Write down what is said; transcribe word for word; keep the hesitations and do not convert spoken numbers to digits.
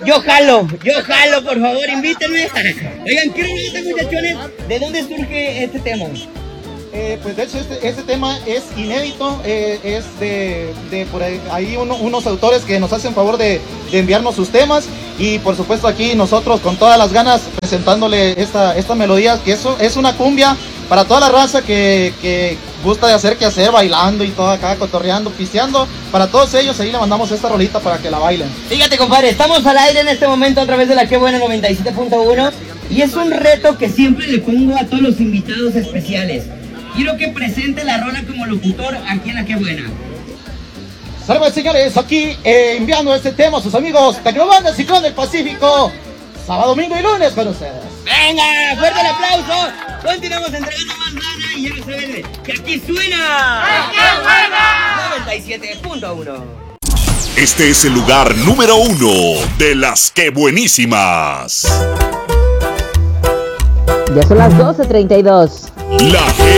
yo jalo, yo jalo, por favor, invítenme. Oigan, quiero ver, muchachones, ¿de dónde surge este tema? Eh, pues de hecho este, este tema es inédito, eh, es de, de por ahí, hay uno, unos autores que nos hacen favor de, de enviarnos sus temas y por supuesto aquí nosotros con todas las ganas presentándole esta, esta melodía que es, es una cumbia para toda la raza que, que gusta de hacer que hacer, bailando y todo acá, cotorreando, pisteando. Para todos ellos ahí le mandamos esta rolita para que la bailen. Fíjate, compadre, estamos al aire en este momento a través de la Qué Buena noventa y siete punto uno y es un reto que siempre le pongo a todos los invitados especiales. Quiero que presente la rola como locutor aquí en la Qué Buena. Saludos, señores, aquí eh, enviando este tema a sus amigos Tecnobanda Ciclón del Pacífico. Sábado, domingo y lunes con ustedes. ¡Venga! ¡Fuerte el aplauso! Continuamos entregando más lana y ya saben que aquí suena ¡La Qué Buena! noventa y siete punto uno. Este es el lugar número uno de las Qué Buenísimas. Ya son las doce treinta y dos. La Qué